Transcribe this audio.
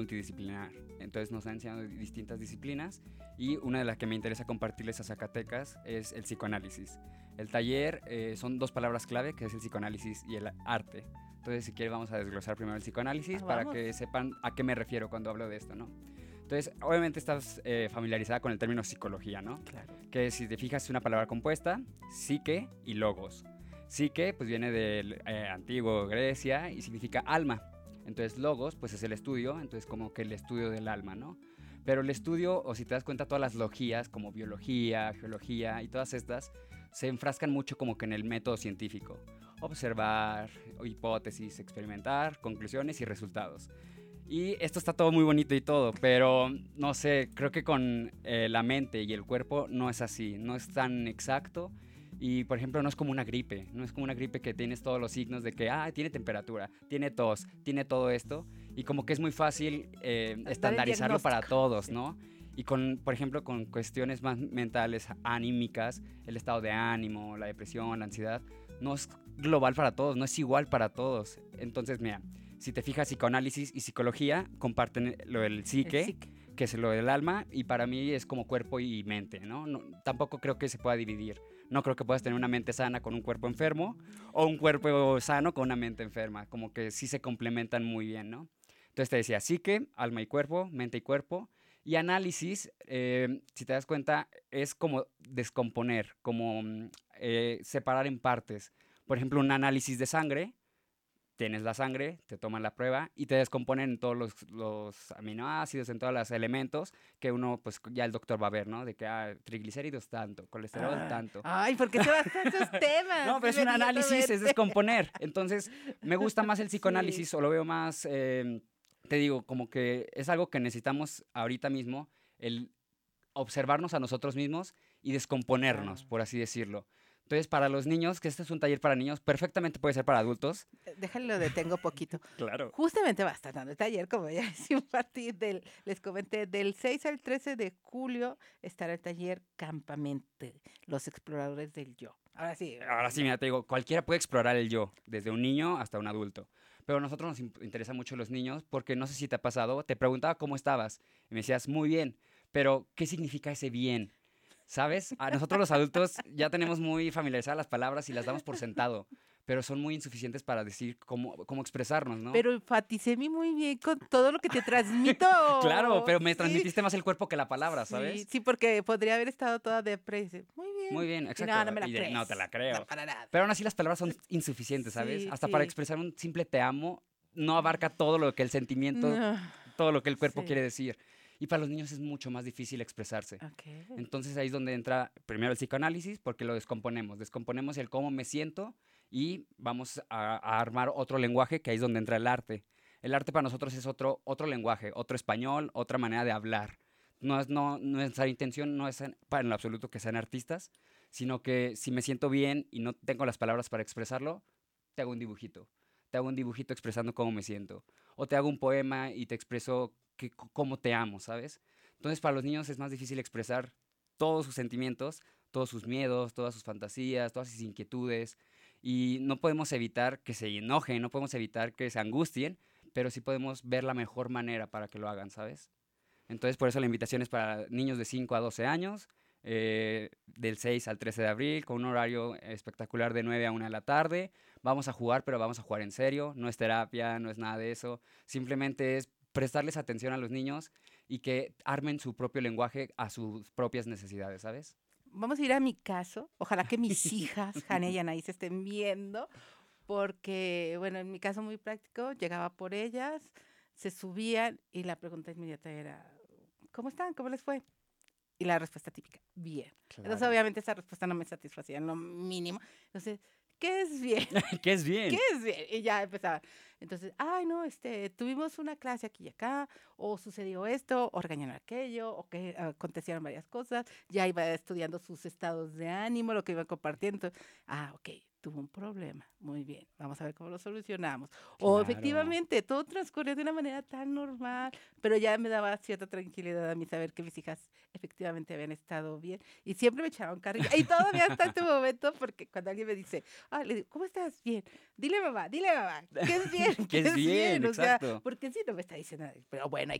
multidisciplinar. Entonces nos han enseñado distintas disciplinas y una de las que me interesa compartirles a Zacatecas es el psicoanálisis. El taller son 2 palabras clave, que es el psicoanálisis y el arte. Entonces, si quieren, vamos a desglosar primero el psicoanálisis para que sepan a qué me refiero cuando hablo de esto, ¿no? Entonces, obviamente estás familiarizada con el término psicología, ¿no? Claro. Que si te fijas es una palabra compuesta, psique y logos. Psique, pues viene del antiguo Grecia y significa alma. Entonces, logos, pues es el estudio, entonces como que el estudio del alma, ¿no? Pero el estudio, o si te das cuenta, todas las logías, como biología, geología y todas estas, se enfrascan mucho como que en el método científico. Observar, hipótesis, experimentar, conclusiones y resultados. Y esto está todo muy bonito y todo, pero no sé, creo que con la mente y el cuerpo no es así, no es tan exacto. Y, por ejemplo, no es como una gripe, no es como una gripe que tienes todos los signos de que, tiene temperatura, tiene tos, tiene todo esto. Y como que es muy fácil estandarizarlo para todos, ¿no? Y por ejemplo, con cuestiones más mentales, anímicas, el estado de ánimo, la depresión, la ansiedad, no es global para todos, no es igual para todos. Entonces, mira, si te fijas, psicoanálisis y psicología comparten lo del psique, que es lo del alma, y para mí es como cuerpo y mente, ¿no? Tampoco creo que se pueda dividir. No creo que puedas tener una mente sana con un cuerpo enfermo o un cuerpo sano con una mente enferma. Como que sí se complementan muy bien, ¿no? Entonces te decía psique, alma y cuerpo, mente y cuerpo. Y análisis, si te das cuenta, es como descomponer, como separar en partes. Por ejemplo, un análisis de sangre. Tienes la sangre, te toman la prueba y te descomponen en todos los aminoácidos, en todos los elementos que uno, pues ya el doctor va a ver, ¿no? De que triglicéridos tanto, colesterol tanto. Ay, ¿por qué se vas a esos temas? No, pero es un análisis, es descomponer. Entonces, me gusta más el psicoanálisis, Sí. o lo veo más, te digo, como que es algo que necesitamos ahorita mismo, el observarnos a nosotros mismos y descomponernos, por así decirlo. Entonces, para los niños, que este es un taller para niños, perfectamente puede ser para adultos. Déjenlo detengo poquito. Claro. Justamente va a estar dando el taller, como ya decía, les comenté, del 6 al 13 de julio estará el taller Campamente, los exploradores del yo. Ahora sí. Ahora sí, mira, te digo, cualquiera puede explorar el yo, desde un niño hasta un adulto. Pero a nosotros nos interesa mucho los niños porque no sé si te ha pasado, te preguntaba cómo estabas y me decías, muy bien, pero ¿qué significa ese bien? ¿Sabes? A nosotros los adultos ya tenemos muy familiarizadas las palabras y las damos por sentado, pero son muy insuficientes para decir cómo expresarnos, ¿no? Pero enfaticé muy bien con todo lo que te transmito. Claro, pero me Sí. transmitiste más el cuerpo que la palabra, ¿sabes? Sí, sí, porque podría haber estado toda depresiva. Muy bien. Muy bien, Y exacto. no, no me la crees. No te la creo. No, para nada. Pero aún así las palabras son insuficientes, ¿sabes? Sí, Hasta sí. para expresar un simple te amo no abarca todo lo que el sentimiento, No. todo lo que el cuerpo Sí. quiere decir. Y para los niños es mucho más difícil expresarse. Okay. Entonces ahí es donde entra primero el psicoanálisis, porque lo descomponemos el cómo me siento y vamos a armar otro lenguaje, que ahí es donde entra el arte. El arte para nosotros es otro lenguaje, otro español, otra manera de hablar. Nuestra intención no es para en lo absoluto que sean artistas, sino que si me siento bien y no tengo las palabras para expresarlo, te hago un dibujito. Te hago un dibujito expresando cómo me siento. O te hago un poema y te expreso cómo te amo, ¿sabes? Entonces para los niños es más difícil expresar todos sus sentimientos, todos sus miedos, todas sus fantasías, todas sus inquietudes. Y no podemos evitar que se enojen, no podemos evitar que se angustien, pero sí podemos ver la mejor manera para que lo hagan, ¿sabes? Entonces por eso la invitación es para niños de 5 a 12 años, del 6 al 13 de abril, con un horario espectacular de 9 a 1 de la tarde. Vamos a jugar, pero vamos a jugar en serio, no es terapia, no es nada de eso, simplemente es prestarles atención a los niños y que armen su propio lenguaje a sus propias necesidades, ¿sabes? Vamos a ir a mi caso. Ojalá que mis hijas, Jania y Anaís, estén viendo, porque, bueno, en mi caso muy práctico, llegaba por ellas, se subían y la pregunta inmediata era, ¿cómo están? ¿Cómo les fue? Y la respuesta típica, bien. Entonces, Claro. obviamente, esa respuesta no me satisfacía en lo mínimo. Entonces, ¿qué es bien? ¿Qué es bien? ¿Qué es bien? Y ya empezaba. Entonces, ay, no, tuvimos una clase aquí y acá, o sucedió esto, o regañaron aquello, o que acontecieron varias cosas. Ya iba estudiando sus estados de ánimo, lo que iban compartiendo. Entonces, ok, tuvo un problema. Muy bien, vamos a ver cómo lo solucionamos. O Claro. efectivamente, todo transcurrió de una manera tan normal, pero ya me daba cierta tranquilidad a mí saber que mis hijas efectivamente habían estado bien. Y siempre me echaban carrilla. Y todavía hasta este momento, porque cuando alguien me dice, le digo, ¿cómo estás? Bien. Dile mamá, ¿qué es bien? Que es bien, o sea, exacto. porque si no me está diciendo, pero bueno, hay